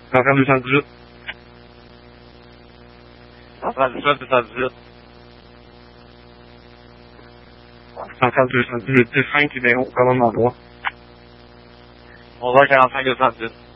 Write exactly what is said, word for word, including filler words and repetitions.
Central deux cent dix-huit. Central dix-sept, deux cent dix-huit. Central deux cent dix-huit, dix cinq, et bien, colonne trois. onze heures quarante-cinq, deux cent dix-huit.